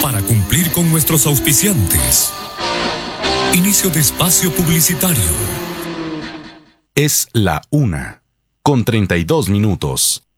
para cumplir con nuestros auspiciantes. Inicio de espacio publicitario. Es la 1:32.